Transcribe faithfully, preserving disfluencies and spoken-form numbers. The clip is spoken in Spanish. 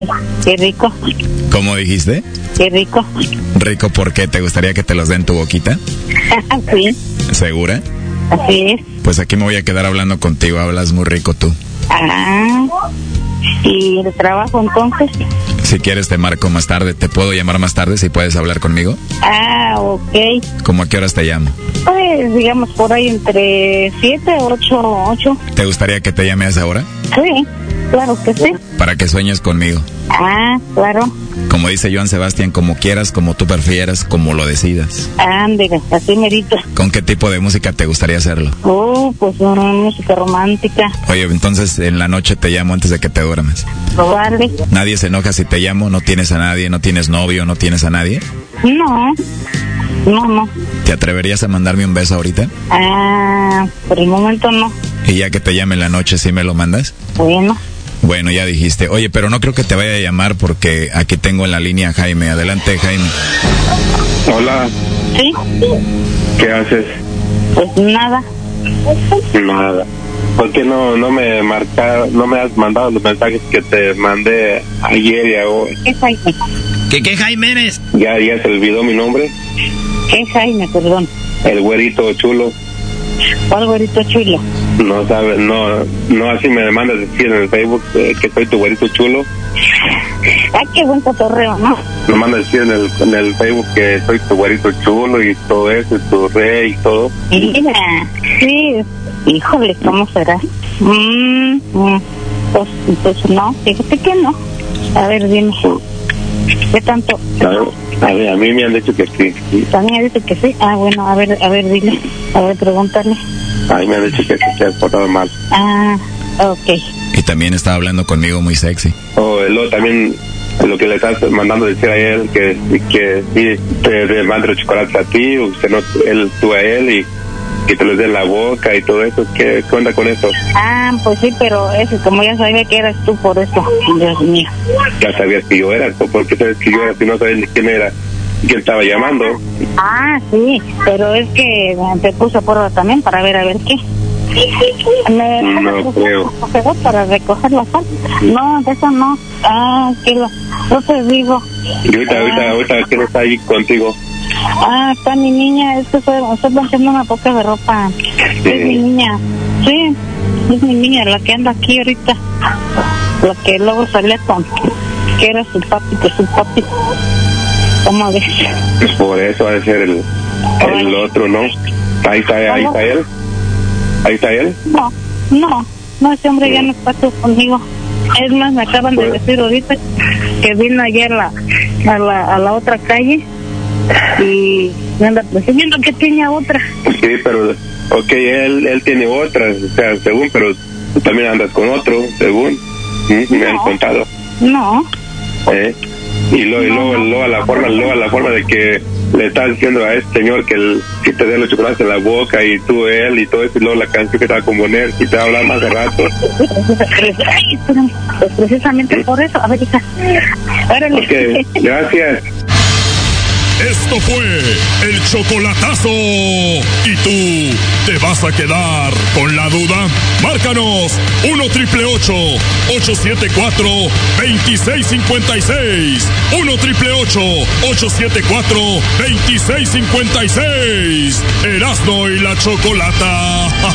Qué rico. ¿Cómo dijiste? Qué rico. ¿Rico por qué? ¿Te gustaría que te los den tu boquita? Sí. ¿Segura? Así es. Pues aquí me voy a quedar hablando contigo, hablas muy rico tú. Ah. ¿Y el trabajo entonces? Si quieres te marco más tarde, ¿te puedo llamar más tarde si puedes hablar conmigo? Ah, ok. ¿Cómo a qué horas te llamo? Pues digamos por ahí entre siete, ocho, ocho. ¿Te gustaría que te llame a esa hora? Sí, claro que sí. Para que sueñes conmigo. Ah, claro. Como dice Joan Sebastián, como quieras, como tú prefieras, como lo decidas. Ándale, así merito. ¿Con qué tipo de música te gustaría hacerlo? Oh, pues una música romántica. Oye, entonces en la noche te llamo antes de que te duermas. Vale. ¿Nadie se enoja si te llamo? ¿No tienes a nadie? ¿No tienes novio? ¿No tienes a nadie? No, no, no. ¿Te atreverías a mandarme un beso ahorita? Ah, por el momento no. Y ya que te llame en la noche, ¿sí me lo mandas? Bueno. Bueno, ya dijiste. Oye, pero no creo que te vaya a llamar porque aquí tengo en la línea a Jaime. Adelante, Jaime. Hola. ¿Sí? ¿Qué haces? Pues nada. Nada. ¿Por qué no, no me marca, no me has mandado los mensajes que te mandé ayer y hoy? ¿Qué Jaime? ¿Qué, qué Jaime eres? ¿Ya, ya se olvidó mi nombre? ¿Qué Jaime, perdón? El güerito chulo. ¿Cuál güerito chulo? No sabes, no, no así me mandas decir en el Facebook eh, que soy tu güerito chulo. Ay, qué buen cotorreo, ¿no? Me mandas decir en el, en el Facebook que soy tu güerito chulo y todo eso, y tu rey y todo. Mira, sí, híjole, ¿cómo será? Mm, mm, pues, pues no, fíjate que no. A ver, dime, ¿qué tanto? A ver, a ver, a mí me han dicho que sí. sí. También dice que sí. Ah, bueno, a ver, a ver, dile, a ver, pregúntale. A mí me han dicho que sí se ha portado mal. Ah, ok. Y también estaba hablando conmigo muy sexy. O oh, luego también lo que le estás mandando decir a él, que, que sí, te, te mande los chocolates a ti, o usted no, él, tú a él, y que te los dé en la boca y todo eso. ¿Qué cuenta con eso? Ah, pues sí, pero eso, como ya sabía que eras tú, por eso, Dios mío. Ya sabías que yo era, ¿por qué sabes que yo era si no sabes ni quién era? ¿Quién estaba llamando? Ah, sí, pero es que te puse a prueba también para ver a ver qué. Me no creo. Para recoger la sal. No, de eso no. Ah, que lo, no te digo. Y ahorita, ah, ahorita, ahorita, ¿quién está ahí contigo? Ah, está mi niña, es que estoy, estoy planchando una poca de ropa. Sí. Es mi niña, sí, es mi niña la que anda aquí ahorita. La que luego salía con, que era su papi, que su papi. ¿Cómo ves? Por eso ha de ser el, el otro, ¿no? Ahí está, ahí está él. Ahí está él. No, no, no, ese hombre ya no está conmigo. Es más, me acaban de decir ahorita que vino ayer a la, a la, a la otra calle y me anda presumiendo que tiene otra. Sí, pero, ok, él, él tiene otra, o sea, según, pero tú también andas con otro, según, ¿sí? Me no, han contado. No. ¿Eh? Y luego, y luego, luego, la forma, luego la forma de que le estás diciendo a este señor que, el, que te dé los chocolates en la boca y tú él y todo eso, y luego la canción que te va a componer y te va a hablar más de rato. Ay, espérame, pues precisamente ¿sí? Por eso, a ver, hija. Órale. Okay, gracias. Esto fue el chocolatazo. ¿Y tú te vas a quedar con la duda? Márcanos uno triple ocho, ocho siete cuatro, dos seis cinco seis. uno triple ocho, ocho siete cuatro, dos seis cinco seis. Erasmo y la Chocolata.